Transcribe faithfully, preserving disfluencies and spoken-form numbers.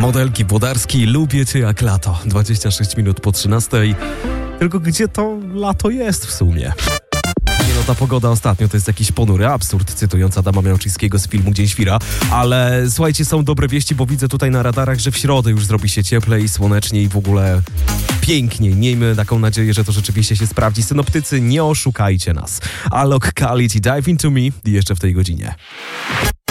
Modelki Włodarski, lubię cię jak lato. dwadzieścia sześć minut po trzynastej. Tylko gdzie to lato jest w sumie? Nie no, ta pogoda ostatnio to jest jakiś ponury absurd, cytując Adama Miałczyńskiego z filmu Dzień Świra. Ale słuchajcie, są dobre wieści, bo widzę tutaj na radarach, że w środę już zrobi się cieplej, słonecznie i w ogóle piękniej. Miejmy taką nadzieję, że to rzeczywiście się sprawdzi. Synoptycy, nie oszukajcie nas. Alok Khalid i Dive Into Me jeszcze w tej godzinie.